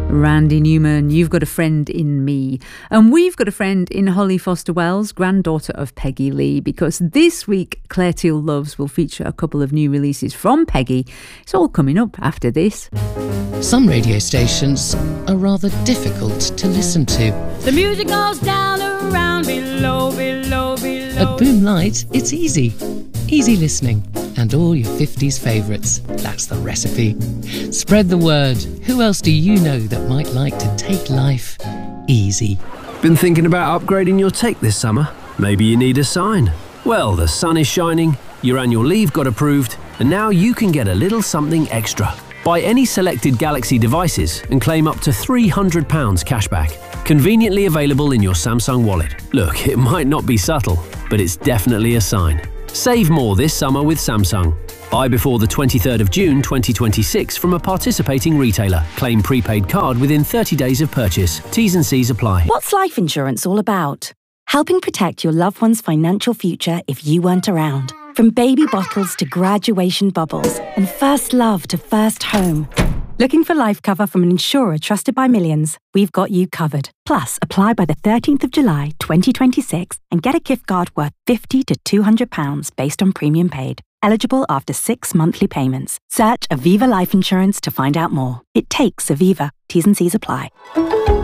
Randy Newman, You've Got a Friend in Me. And we've got a friend in Holly Foster Wells, granddaughter of Peggy Lee, because this week Claire Teal Loves will feature a couple of new releases from Peggy. It's all coming up after this. Some radio stations are rather difficult to listen to. The music goes down around below, below, below. At Boom Light, it's easy. Easy listening. And all your 50s favourites. That's the recipe. Spread the word. Who else do you know that might like to take life easy? Been thinking about upgrading your take this summer? Maybe you need a sign. Well, the sun is shining, your annual leave got approved, and now you can get a little something extra. Buy any selected Galaxy devices and claim up to £300 cashback. Conveniently available in your Samsung wallet. Look, it might not be subtle, but it's definitely a sign. Save more this summer with Samsung. Buy before the 23rd of June 2026 from a participating retailer. Claim prepaid card within 30 days of purchase. T's and C's apply. What's life insurance all about? Helping protect your loved one's financial future if you weren't around. From baby bottles to graduation bubbles and first love to first home. Looking for life cover from an insurer trusted by millions? We've got you covered. Plus, apply by the 13th of July 2026 and get a gift card worth £50 to £200 based on premium paid. Eligible after 6 monthly payments. Search Aviva Life Insurance to find out more. It takes Aviva. T's and C's apply.